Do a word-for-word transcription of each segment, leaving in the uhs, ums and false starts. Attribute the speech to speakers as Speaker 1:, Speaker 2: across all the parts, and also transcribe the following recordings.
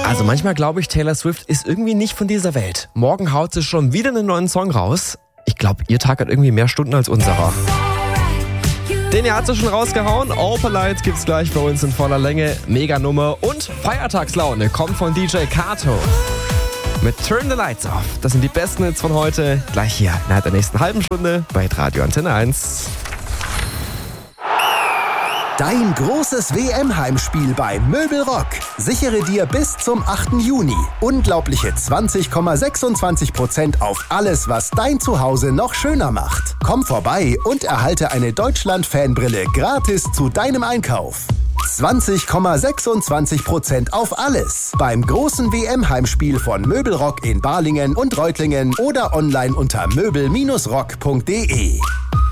Speaker 1: Also manchmal glaube ich, Taylor Swift ist irgendwie nicht von dieser Welt. Morgen haut sie schon wieder einen neuen Song raus. Ich glaube, ihr Tag hat irgendwie mehr Stunden als unserer. Den hier hat sie schon rausgehauen. Opalite gibt's gleich bei uns in voller Länge. Mega-Nummer und Feiertagslaune kommt von D J Kato. Mit Turn the Lights Off. Das sind die besten Hits von heute. Gleich hier nach der nächsten halben Stunde bei Radio Antenne eins.
Speaker 2: Dein großes W M-Heimspiel bei Möbelrock. Sichere dir bis zum achten Juni unglaubliche zwanzig Komma sechsundzwanzig Prozent auf alles, was dein Zuhause noch schöner macht. Komm vorbei und erhalte eine Deutschland-Fanbrille gratis zu deinem Einkauf. zwanzig Komma sechsundzwanzig Prozent auf alles beim großen W M-Heimspiel von Möbelrock in Balingen und Reutlingen oder online unter möbel rock punkt de.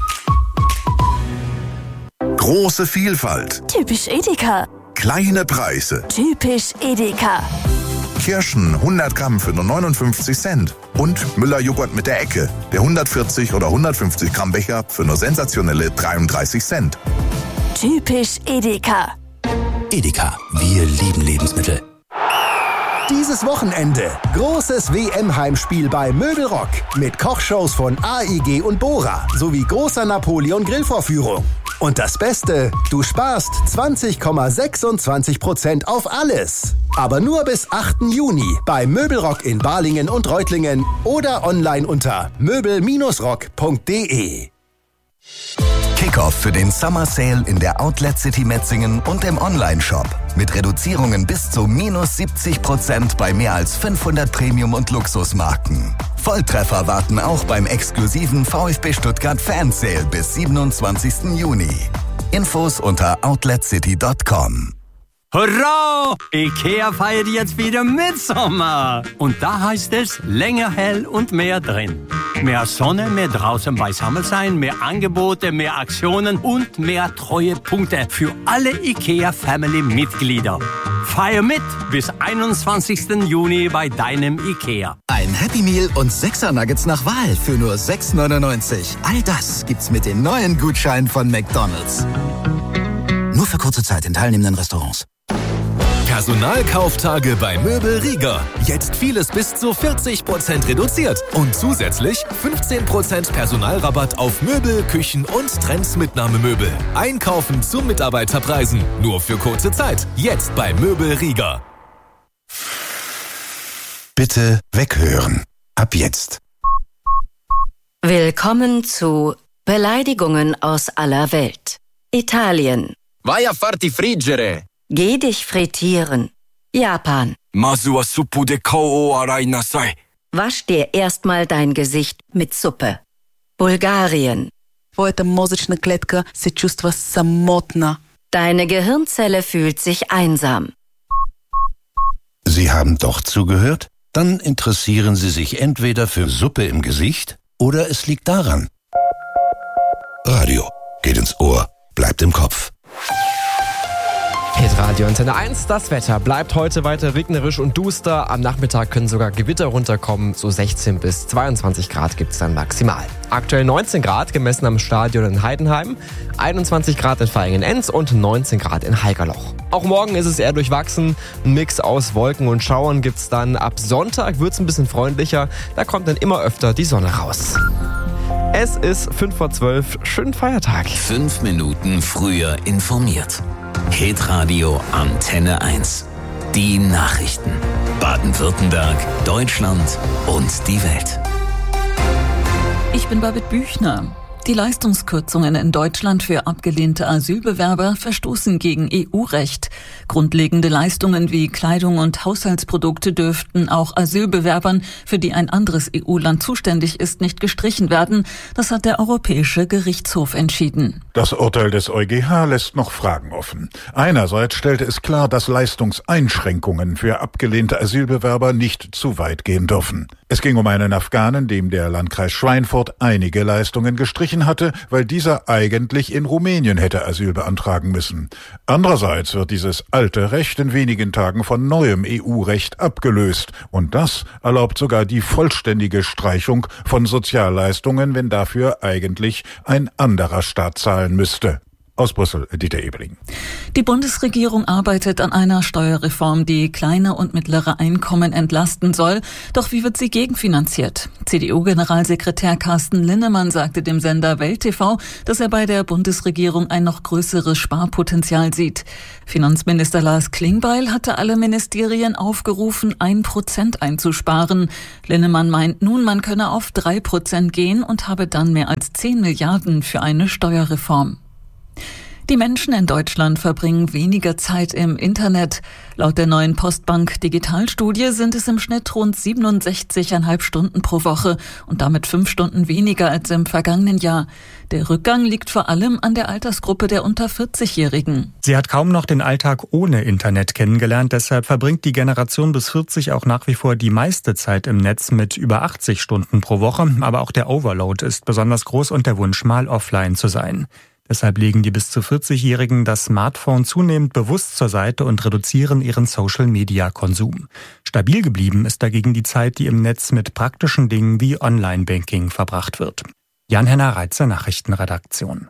Speaker 3: Große Vielfalt.
Speaker 4: Typisch Edeka.
Speaker 3: Kleine Preise.
Speaker 4: Typisch Edeka.
Speaker 3: Kirschen hundert Gramm für nur neunundfünfzig Cent. Und Müller-Joghurt mit der Ecke. Der hundertvierzig oder hundertfünfzig Gramm Becher für nur sensationelle dreiunddreißig Cent.
Speaker 4: Typisch Edeka.
Speaker 5: Edeka, wir lieben Lebensmittel.
Speaker 2: Dieses Wochenende großes W M-Heimspiel bei Möbelrock mit Kochshows von A I G und Bora sowie großer Napoleon-Grillvorführung. Und das Beste, du sparst zwanzig Komma sechsundzwanzig Prozent auf alles. Aber nur bis achten Juni bei Möbelrock in Balingen und Reutlingen oder online unter möbel rock punkt de.
Speaker 6: Kickoff für den Summer Sale in der Outlet City Metzingen und im Online-Shop. Mit Reduzierungen bis zu minus siebzig Prozent bei mehr als fünfhundert Premium- und Luxusmarken. Volltreffer warten auch beim exklusiven VfB Stuttgart Fan Sale bis siebenundzwanzigsten Juni. Infos unter outlet city punkt com.
Speaker 7: Hurra! Ikea feiert jetzt wieder Mitsommer. Und da heißt es länger hell und mehr drin. Mehr Sonne, mehr draußen beisammen sein, mehr Angebote, mehr Aktionen und mehr Treuepunkte für alle Ikea-Family-Mitglieder. Feier mit bis einundzwanzigsten Juni bei deinem Ikea.
Speaker 5: Ein Happy Meal und sechser Nuggets nach Wahl für nur sechs neunundneunzig. All das gibt's mit den neuen Gutscheinen von McDonald's. Nur für kurze Zeit in teilnehmenden Restaurants.
Speaker 8: Personalkauftage bei Möbel Rieger. Jetzt vieles bis zu vierzig Prozent reduziert. Und zusätzlich fünfzehn Prozent Personalrabatt auf Möbel, Küchen und Trends-Mitnahmemöbel. Einkaufen zu Mitarbeiterpreisen. Nur für kurze Zeit. Jetzt bei Möbel Rieger.
Speaker 3: Bitte weghören. Ab jetzt.
Speaker 4: Willkommen zu Beleidigungen aus aller Welt. Italien.
Speaker 9: Vai a farti friggere.
Speaker 4: Geh dich frittieren. Japan.
Speaker 9: Masu wa suppu de kao o arai nasai.
Speaker 4: Wasch dir erstmal dein Gesicht mit Suppe. Bulgarien.
Speaker 10: Твоята мозъчна клетка се чувства самотна.
Speaker 4: Deine Gehirnzelle fühlt sich einsam.
Speaker 11: Sie haben doch zugehört? Dann interessieren Sie sich entweder für Suppe im Gesicht oder es liegt daran. Radio geht ins Ohr, bleibt im Kopf.
Speaker 1: Hit Radio Antenne eins, das Wetter bleibt heute weiter regnerisch und duster. Am Nachmittag können sogar Gewitter runterkommen. So sechzehn bis zweiundzwanzig Grad gibt es dann maximal. Aktuell neunzehn Grad gemessen am Stadion in Heidenheim, einundzwanzig Grad in Vaihingen-Enz und neunzehn Grad in Haigerloch. Auch morgen ist es eher durchwachsen. Ein Mix aus Wolken und Schauern gibt es dann. Ab Sonntag wird es ein bisschen freundlicher. Da kommt dann immer öfter die Sonne raus. Es ist fünf vor zwölf. Schönen Feiertag.
Speaker 12: Fünf Minuten früher informiert. Hitradio Antenne eins. Die Nachrichten. Baden-Württemberg, Deutschland und die Welt.
Speaker 13: Ich bin Babette Büchner. Die Leistungskürzungen in Deutschland für abgelehnte Asylbewerber verstoßen gegen E U-Recht. Grundlegende Leistungen wie Kleidung und Haushaltsprodukte dürften auch Asylbewerbern, für die ein anderes E U-Land zuständig ist, nicht gestrichen werden. Das hat der Europäische Gerichtshof entschieden.
Speaker 14: Das Urteil des EuGH lässt noch Fragen offen. Einerseits stellte es klar, dass Leistungseinschränkungen für abgelehnte Asylbewerber nicht zu weit gehen dürfen. Es ging um einen Afghanen, dem der Landkreis Schweinfurt einige Leistungen gestrichen hatte, weil dieser eigentlich in Rumänien hätte Asyl beantragen müssen. Andererseits wird dieses alte Recht in wenigen Tagen von neuem E U-Recht abgelöst. Und das erlaubt sogar die vollständige Streichung von Sozialleistungen, wenn dafür eigentlich ein anderer Staat zahlen müsste. Aus Brüssel, Dieter Ebeling.
Speaker 13: Die Bundesregierung arbeitet an einer Steuerreform, die kleine und mittlere Einkommen entlasten soll. Doch wie wird sie gegenfinanziert? C D U-Generalsekretär Carsten Linnemann sagte dem Sender Welt T V, dass er bei der Bundesregierung ein noch größeres Sparpotenzial sieht. Finanzminister Lars Klingbeil hatte alle Ministerien aufgerufen, ein Prozent einzusparen. Linnemann meint nun, man könne auf drei Prozent gehen und habe dann mehr als zehn Milliarden für eine Steuerreform. Die Menschen in Deutschland verbringen weniger Zeit im Internet. Laut der neuen Postbank Digitalstudie sind es im Schnitt rund siebenundsechzig Komma fünf Stunden pro Woche und damit fünf Stunden weniger als im vergangenen Jahr. Der Rückgang liegt vor allem an der Altersgruppe der unter vierzig-Jährigen.
Speaker 15: Sie hat kaum noch den Alltag ohne Internet kennengelernt. Deshalb verbringt die Generation bis vierzig auch nach wie vor die meiste Zeit im Netz mit über achtzig Stunden pro Woche. Aber auch der Overload ist besonders groß und der Wunsch, mal offline zu sein. Deshalb legen die bis zu vierzig-Jährigen das Smartphone zunehmend bewusst zur Seite und reduzieren ihren Social-Media-Konsum. Stabil geblieben ist dagegen die Zeit, die im Netz mit praktischen Dingen wie Online-Banking verbracht wird. Jan-Henner Reitzer, Nachrichtenredaktion.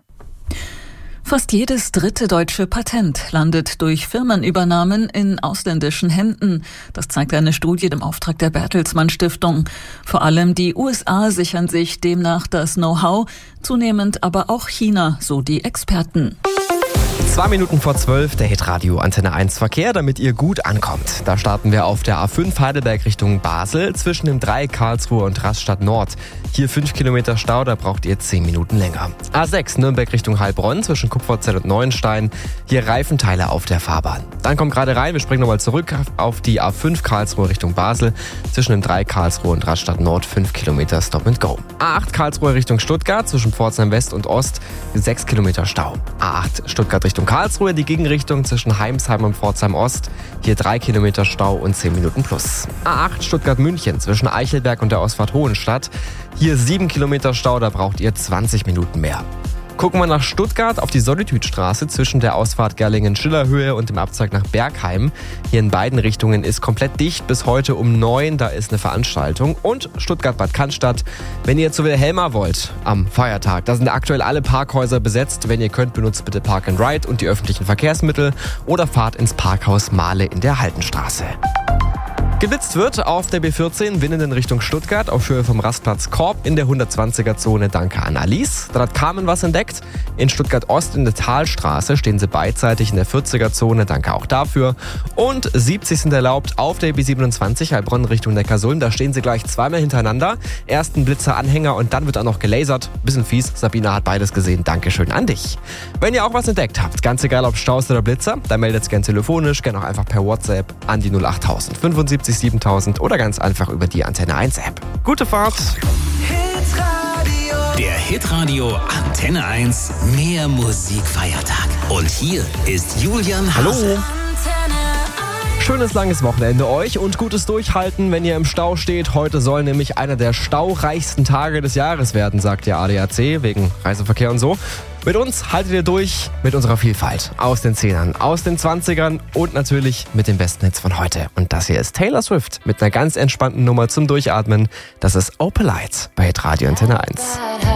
Speaker 13: Fast jedes dritte deutsche Patent landet durch Firmenübernahmen in ausländischen Händen. Das zeigt eine Studie im Auftrag der Bertelsmann Stiftung. Vor allem die U S A sichern sich demnach das Know-how, zunehmend aber auch China, so die Experten.
Speaker 1: Zwei Minuten vor zwölf, der Hitradio Antenne eins Verkehr, damit ihr gut ankommt. Da starten wir auf der A fünf Heidelberg Richtung Basel zwischen dem Dreieck Karlsruhe und Rastatt Nord. Hier fünf Kilometer Stau, da braucht ihr zehn Minuten länger. A sechs Nürnberg Richtung Heilbronn zwischen Kupferzell und Neuenstein. Hier Reifenteile auf der Fahrbahn. Dann kommt gerade rein, wir springen nochmal zurück auf die A fünf Karlsruhe Richtung Basel zwischen dem Dreieck Karlsruhe und Rastatt Nord fünf Kilometer Stop and Go. A acht Karlsruhe Richtung Stuttgart zwischen Pforzheim West und Ost sechs Kilometer Stau. A acht Stuttgart Richtung Karlsruhe, die Gegenrichtung zwischen Heimsheim und Pforzheim Ost. Hier drei Kilometer Stau und zehn Minuten plus. A acht Stuttgart-München zwischen Eichelberg und der Ausfahrt Hohenstadt. Hier sieben Kilometer Stau, da braucht ihr zwanzig Minuten mehr. Gucken wir nach Stuttgart auf die Solitude-Straße zwischen der Ausfahrt Gerlingen-Schillerhöhe und dem Abzweig nach Bergheim. Hier in beiden Richtungen ist komplett dicht bis heute um neun, da ist eine Veranstaltung. Und Stuttgart-Bad Cannstatt, wenn ihr zu Wilhelma wollt am Feiertag, da sind aktuell alle Parkhäuser besetzt. Wenn ihr könnt, benutzt bitte Park and Ride und die öffentlichen Verkehrsmittel oder fahrt ins Parkhaus Mahle in der Haldenstraße. Geblitzt wird auf der B vierzehn, Winnen in Richtung Stuttgart, auf Höhe vom Rastplatz Korb in der hundertzwanziger-Zone. Danke an Alice. Da hat Carmen was entdeckt. In Stuttgart-Ost in der Talstraße stehen sie beidseitig in der vierziger-Zone. Danke auch dafür. Und siebzig sind erlaubt auf der B siebenundzwanzig, Heilbronn Richtung Neckarsulm. Da stehen sie gleich zweimal hintereinander. Erst ein Blitzer-Anhänger und dann wird auch noch gelasert. Bisschen fies. Sabina hat beides gesehen. Dankeschön an dich. Wenn ihr auch was entdeckt habt, ganz egal ob Staus oder Blitzer, dann meldet es gern telefonisch, gern auch einfach per WhatsApp an die null acht tausend fünfundsiebzig siebentausend oder ganz einfach über die Antenne eins App. Gute Fahrt!
Speaker 12: Der Hitradio Antenne eins Mehr Musikfeiertag. Und hier ist Julian Hase.
Speaker 1: Hallo! Schönes langes Wochenende euch und gutes Durchhalten, wenn ihr im Stau steht. Heute soll nämlich einer der staureichsten Tage des Jahres werden, sagt der A D A C, wegen Reiseverkehr und so. Mit uns haltet ihr durch mit unserer Vielfalt. Aus den Zehnern, aus den Zwanzigern und natürlich mit den besten Hits von heute. Und das hier ist Taylor Swift mit einer ganz entspannten Nummer zum Durchatmen. Das ist Opalite bei Hitradio Antenne eins.